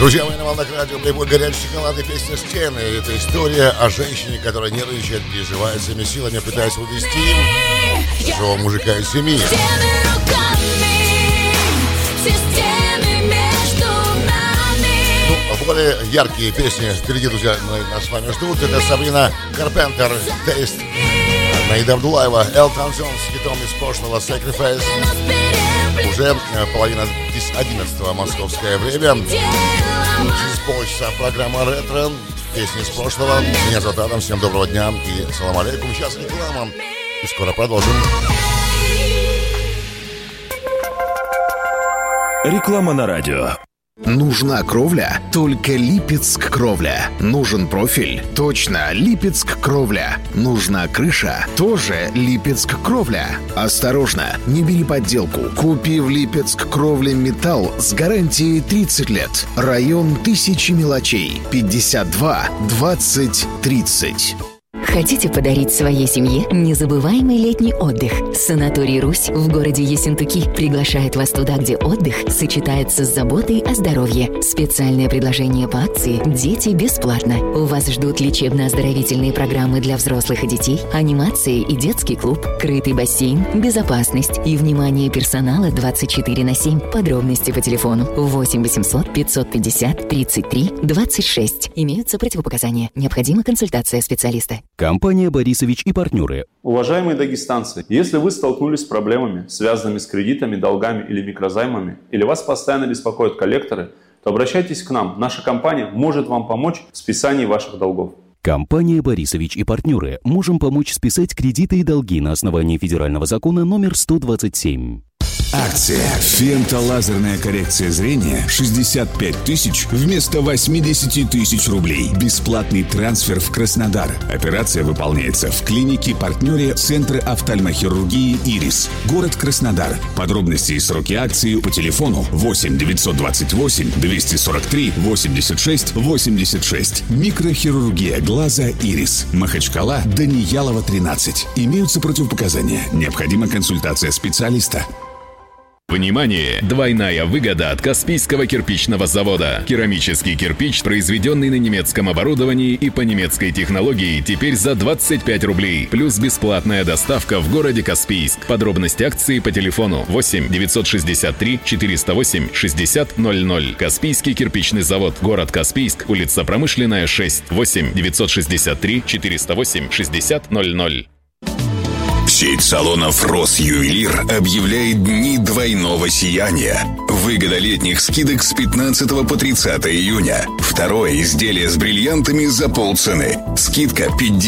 Друзья мои, на волнах радио «Плейбой» горячей шоколадной песни «Стены». Это история о женщине, которая нервничает, переживает всеми силами, пытаясь увести чужого мужика из семьи. Более яркие песни впереди, друзья, нас с вами ждут. Это Сабрина Карпентер, Тейст, Наида Абдулаева, Элтон Джон с хитом из прошлого Sacrifice. Уже половина 11 московское время. Через полчаса программа «Ретро». Песни из прошлого. Меня зовут Адам. Всем доброго дня и салам алейкум. Сейчас реклама. И скоро продолжим. Реклама на радио. Нужна кровля? Только Липецк Кровля. Нужен профиль? Точно, Липецк Кровля. Нужна крыша? Тоже Липецк Кровля. Осторожно, не бери подделку. Купи в Липецк Кровля металл с гарантией 30 лет. Район Тысячи мелочей. 52 20 30. Хотите подарить своей семье незабываемый летний отдых? Санаторий «Русь» в городе Ессентуки приглашает вас туда, где отдых сочетается с заботой о здоровье. Специальное предложение по акции «Дети бесплатно». У вас ждут лечебно-оздоровительные программы для взрослых и детей, анимация и детский клуб, крытый бассейн, безопасность и внимание персонала 24/7. Подробности по телефону 8 800 550 33 26. Имеются противопоказания. Необходима консультация специалиста. Компания «Борисович и партнеры». Уважаемые дагестанцы, если вы столкнулись с проблемами, связанными с кредитами, долгами или микрозаймами, или вас постоянно беспокоят коллекторы, то обращайтесь к нам. Наша компания может вам помочь в списании ваших долгов. Компания «Борисович и партнеры». Можем помочь списать кредиты и долги на основании федерального закона номер 127. Акция «Фемтолазерная коррекция зрения» 65 тысяч вместо 80 тысяч рублей. Бесплатный трансфер в Краснодар. Операция выполняется в клинике-партнере Центра офтальмохирургии «Ирис». Город Краснодар. Подробности и сроки акции по телефону 8 928 243 86 86. Микрохирургия глаза «Ирис». Махачкала, Даниялова, 13. Имеются противопоказания. Необходима консультация специалиста. Внимание! Двойная выгода от Каспийского кирпичного завода. Керамический кирпич, произведенный на немецком оборудовании и по немецкой технологии, теперь за 25 рублей. Плюс бесплатная доставка в городе Каспийск. Подробности акции по телефону 8 963 408 60 00. Каспийский кирпичный завод. Город Каспийск. Улица Промышленная, 6. 8 963 408 60 00. Сеть салонов «Росювелир» объявляет дни двойного сияния. Выгода летних скидок с 15 по 30 июня. Второе изделие с бриллиантами за полцены. Скидка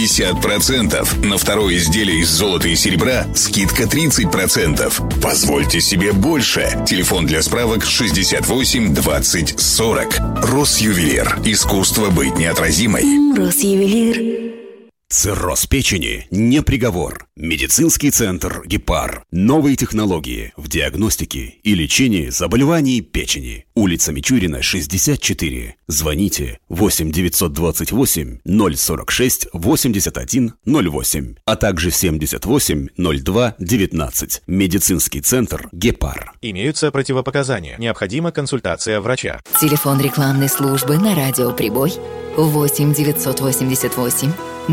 50%. На второе изделие из золота и серебра скидка 30%. Позвольте себе больше. Телефон для справок 68 20 40. «Росювелир». Искусство быть неотразимой. Росювелир. Цирроз печени не приговор. Медицинский центр «Гепар». Новые технологии в диагностике и лечении заболеваний печени. Улица Мичурина, 64. Звоните 8 928 046 81 08, а также 78 02 19. Медицинский центр «Гепар». Имеются противопоказания. Необходима консультация врача. Телефон рекламной службы на радио «Прибой» 8 988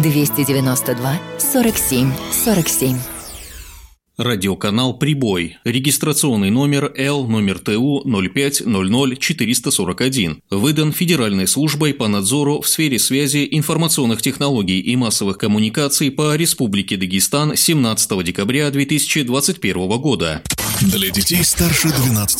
292 47 47. Радиоканал «Прибой». Регистрационный номер Л номер ТУ 0500441. Выдан Федеральной службой по надзору в сфере связи, информационных технологий и массовых коммуникаций по Республике Дагестан 17 декабря 2021 года. Для детей старше 12